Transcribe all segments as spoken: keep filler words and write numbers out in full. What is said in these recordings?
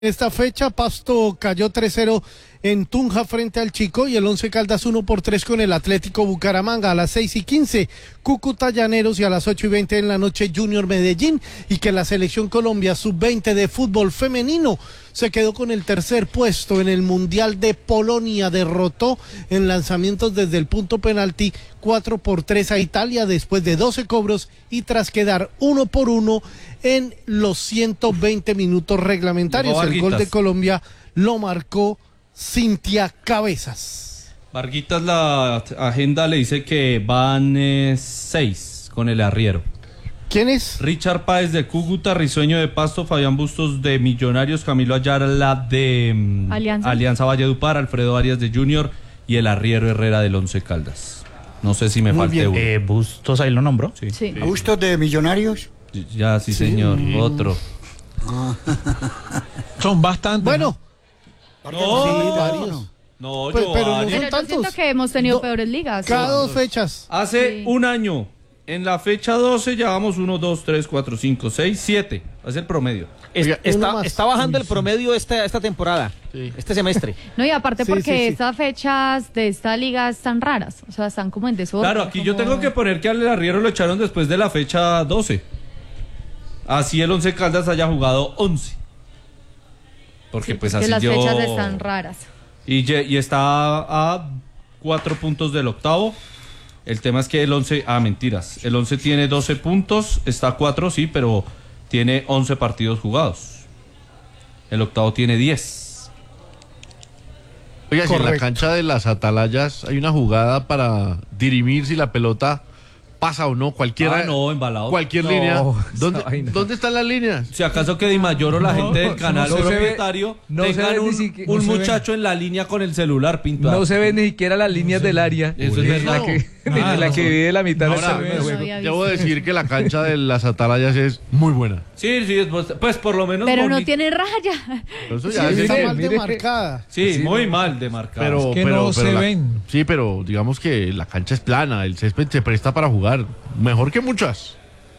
Esta fecha, Pasto cayó tres cero en Tunja frente al Chico y el Once Caldas uno por tres con el Atlético Bucaramanga. A las seis y quince, Cúcuta Llaneros, y a las ocho y veinte en la noche Junior Medellín. Y que la Selección Colombia sub veinte de fútbol femenino se quedó con el tercer puesto en el Mundial de Polonia. Derrotó en lanzamientos desde el punto penalti cuatro por tres a Italia después de doce cobros y tras quedar uno por uno en los ciento veinte minutos reglamentarios. El gol de Colombia lo marcó Cintia Cabezas. Varguitas, la agenda le dice que van eh, seis con el arriero. ¿Quién es? Richard Páez de Cúcuta, Risueño de Pasto, Fabián Bustos de Millonarios, Camilo Ayala de um, Alianza. Alianza Valledupar, Alfredo Arias de Junior y el arriero Herrera del Once Caldas. No sé si me Muy falte bien. uno. Eh, Bustos ahí lo nombró. Sí. Sí. Bustos de Millonarios. Ya, sí, sí. señor. Mm. Otro. Son bastantes. Bueno. No, sí, varios. No, pues, yo, pero no son Pero yo tantos. siento que hemos tenido Do, peores ligas. Cada ¿sí? dos fechas. Hace Sí. un año, en la fecha doce, llevamos uno, dos, tres, cuatro, cinco, seis, siete. Es el promedio. Es, Oiga, está, más. está bajando el promedio esta, esta temporada, Sí. este semestre. No, y aparte Sí, porque sí, sí. estas fechas de esta liga están raras. O sea, están como en desorden. Claro, aquí yo como- tengo que poner que al arriero lo echaron después de la fecha doce. Así el Once Caldas haya jugado once. Porque Sí, pues que así las yo... fechas están raras. Y, ye- y está a cuatro puntos del octavo. El tema es que el once... Ah, mentiras. El once tiene doce puntos, está a cuatro, sí, pero tiene once partidos jugados. El octavo tiene diez. Oiga, si en la Correcto. cancha de las Atalayas hay una jugada para dirimir si la pelota pasa o no, cualquiera, Ah, no, embalado. cualquier No, línea. esa ¿Dónde, vaina. ¿Dónde están las líneas? Si acaso que Di Mayor o la gente del canal no se ve- propietario no se tengan ve ni un, siquiera- un no se ve. muchacho en la línea con el celular pintado. No se ven ni siquiera las líneas del área. Eso es verdad. La que, Ah, la no. que divide la mitad del Ahora, terreno de no juego. había Debo visto. decir que la cancha de las Atalayas es muy buena. Sí, sí, pues, pues por lo menos... Pero no bonito. tiene raya. Pero eso Sí, ya es- está mire, mal mire. demarcada. Sí, Sí, muy no. mal demarcado. pero, Es que pero, no pero se la- ven. Sí, pero digamos que la cancha es plana, el césped se presta para jugar. Mejor que muchas.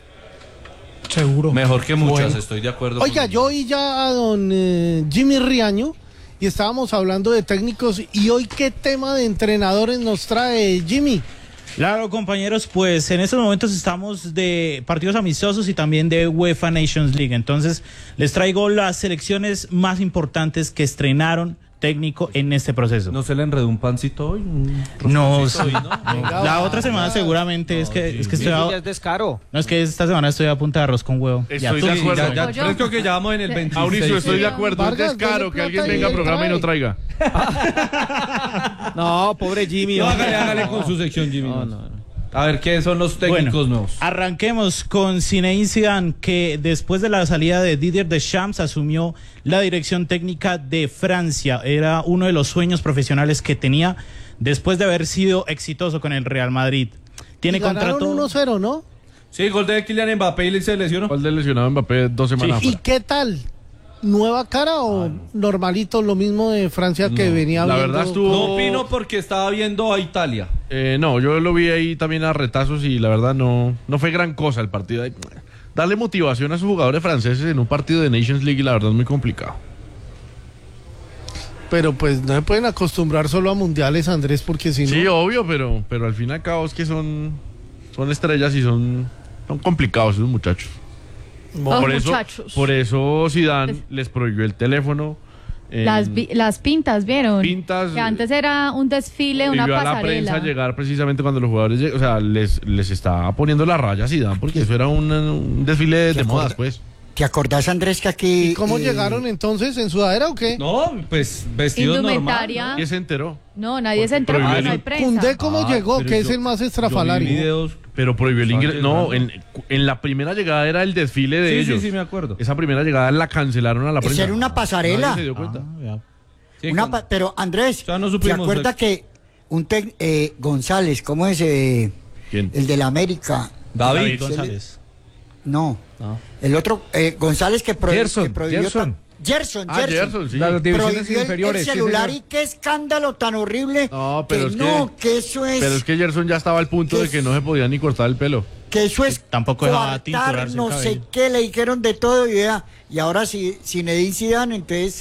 Seguro. Mejor que muchas, Bueno. estoy de acuerdo. Oiga, con- yo oí ya a don eh, Jimmy Riaño y estábamos hablando de técnicos. ¿Y hoy qué tema de entrenadores nos trae Jimmy? Claro, compañeros, pues en estos momentos estamos de partidos amistosos y también de UEFA Nations League. Entonces, les traigo las selecciones más importantes que estrenaron técnico en este proceso. ¿No se le enredó un pancito hoy? Un No, rosconcito sí. hoy, ¿no? La otra semana seguramente es que es que estoy Eso a- ya es descaro. no es que esta semana estoy a punta de arroz con huevo. Estoy Ya de tú- acuerdo. Ya, ya, Pollo. fresco que ya vamos en el veintiséis. Mauricio, estoy de Sí. acuerdo. Vargas, es descaro dele que alguien plata y venga a él programa y no trae. traiga. No, pobre Jimmy. No, hombre. hágale, hágale con su sección, Jimmy. No, no, no. A ver, ¿quiénes son los técnicos Bueno, nuevos? arranquemos con Zinedine Zidane, que después de la salida de Didier Deschamps asumió la dirección técnica de Francia. Era uno de los sueños profesionales que tenía después de haber sido exitoso con el Real Madrid. Tiene Y ganaron contrato uno cero, ¿no? Sí, gol de Kylian Mbappé y se lesionó. ¿Cuál de lesionado Mbappé dos semanas ¿Y afuera? qué tal? ¿Nueva cara o normalito, lo mismo de Francia que No, venía la viendo? verdad estuvo- No opino porque estaba viendo a Italia. Eh, no, yo lo vi ahí también a retazos y la verdad no, no fue gran cosa el partido. Darle motivación a sus jugadores franceses en un partido de Nations League, la verdad es muy complicado. Pero pues no se pueden acostumbrar solo a mundiales, Andrés, porque si no... Sí, obvio, pero, pero al fin y al cabo es que son, son estrellas y son, son complicados esos muchachos. Los por eso, muchachos. por eso Zidane les prohibió el teléfono. eh, Las, vi- las pintas, ¿vieron? Pintas, Que antes era un desfile, una pidió a la prensa pasarela. llegar precisamente cuando los jugadores lleg- o sea, les, les estaba poniendo la raya a Zidane porque eso era un, un desfile de, de modas, pues. ¿Te acordás, Andrés, que aquí... ¿Y cómo eh, llegaron entonces? ¿En sudadera o qué? No, pues vestidos Indumentaria. normal. ¿Quién se enteró? No, nadie se enteró, prohibió porque no el- hay prensa. Cundé cómo Ah, llegó, pero que es yo- el más Yo vi estrafalario. videos. Pero prohibió el Estaban ingreso. No, en, llegando. en la primera llegada era el desfile de Sí, ellos. sí, sí, me acuerdo. Esa primera llegada la cancelaron a la Esa prensa. era una pasarela. Nadie se dio cuenta. Sí, Una con- pa- pero Andrés, Ya no ¿te supimos, acuerdas que un tec- eh, González, ¿cómo es? eh, ¿Quién? el de la América. David. David González. No, No. el otro, eh, González que, prohi- Gerson, que prohibió... Gerson. ta- Gerson, Ah, Gerson. Gerson, sí. Las divisiones Prohibió el- inferiores. el sí, celular señor. y qué escándalo tan horrible. No, pero que es que- no, que eso es... Pero es que Gerson ya estaba al punto ¿Qué de que es? no se podía ni cortar el pelo. que eso es Tampoco dejaba coartar, tinturarse el no sé cabello. qué, le dijeron de todo y vea, y ahora si Zinedine Zidane, entonces